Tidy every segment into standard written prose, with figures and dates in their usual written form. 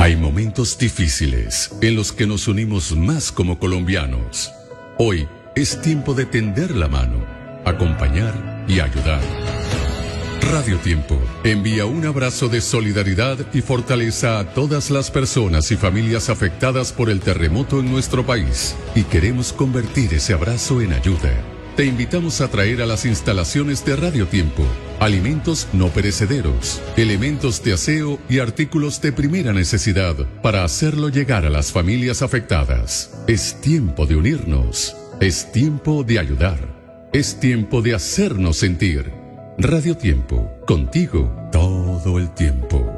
Hay momentos difíciles en los que nos unimos más como colombianos. Hoy es tiempo de tender la mano, acompañar y ayudar. Radio Tiempo envía un abrazo de solidaridad y fortaleza a todas las personas y familias afectadas por el terremoto en nuestro país, y queremos convertir ese abrazo en ayuda. Te invitamos a traer a las instalaciones de Radio Tiempo alimentos no perecederos, elementos de aseo y artículos de primera necesidad para hacerlo llegar a las familias afectadas. Es tiempo de unirnos, es tiempo de ayudar, es tiempo de hacernos sentir. Radio Tiempo, contigo todo el tiempo.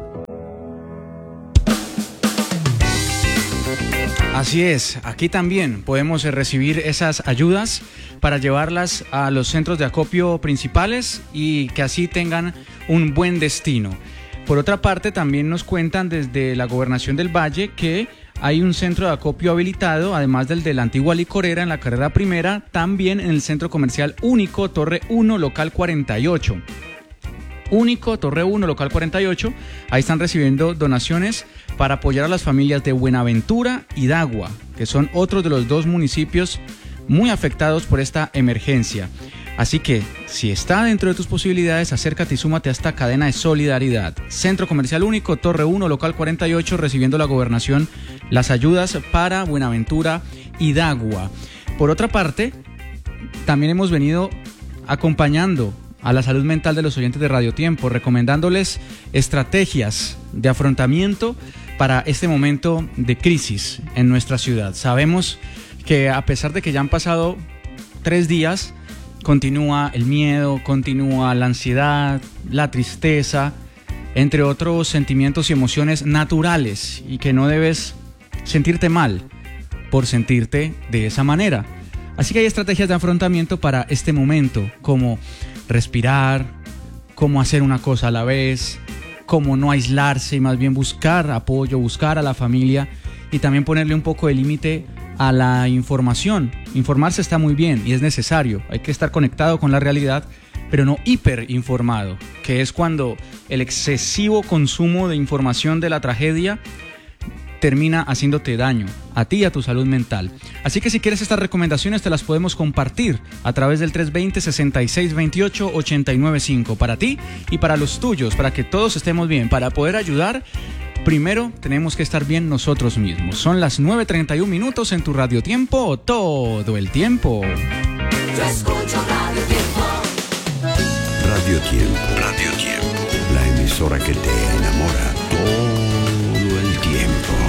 Así es, aquí también podemos recibir esas ayudas para llevarlas a los centros de acopio principales y que así tengan un buen destino. Por otra parte, también nos cuentan desde la Gobernación del Valle que hay un centro de acopio habilitado, además del de la antigua licorera en la carrera primera, también en el Centro Comercial Único, Torre 1, local 48. Único, Torre 1, local 48, ahí están recibiendo donaciones para apoyar a las familias de Buenaventura y Dagua, que son otros de los dos municipios muy afectados por esta emergencia. Así que, si está dentro de tus posibilidades, acércate y súmate a esta cadena de solidaridad. Centro Comercial Único, Torre 1, local 48, recibiendo la gobernación las ayudas para Buenaventura y Dagua. Por otra parte, también hemos venido acompañando a la salud mental de los oyentes de Radio Tiempo, recomendándoles estrategias de afrontamiento para este momento de crisis en nuestra ciudad. Sabemos que a pesar de que ya han pasado 3 días, continúa el miedo, continúa la ansiedad, la tristeza, entre otros sentimientos y emociones naturales, y que no debes sentirte mal por sentirte de esa manera. Así que hay estrategias de afrontamiento para este momento, como respirar, cómo hacer una cosa a la vez, cómo no aislarse y más bien buscar apoyo, buscar a la familia, y también ponerle un poco de límite a la información. Informarse está muy bien y es necesario, hay que estar conectado con la realidad, pero no hiperinformado, que es cuando el excesivo consumo de información de la tragedia termina haciéndote daño a ti y a tu salud mental. Así que si quieres estas recomendaciones te las podemos compartir a través del 320-6628-895 para ti y para los tuyos, para que todos estemos bien. Para poder ayudar, primero tenemos que estar bien nosotros mismos. Son las 9:31 en tu Radio Tiempo, todo el tiempo. Yo escucho Radio Tiempo. Radio Tiempo. Radio Tiempo. La emisora que te enamora.